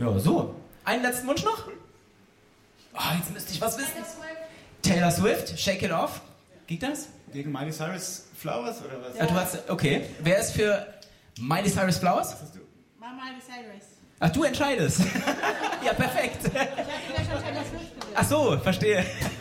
Ja, so. Einen letzten Wunsch noch? Oh, jetzt müsste ich was wissen. Taylor Swift, Shake It Off. Geht das? Gegen Miley Cyrus Flowers oder was? Ja. Du hast, okay. Wer ist für Miley Cyrus Flowers? Was hast du? Miley Cyrus. Ach, du entscheidest. Ja, perfekt. Ich habe ja schon Taylor Swift gesagt. Ach so, verstehe.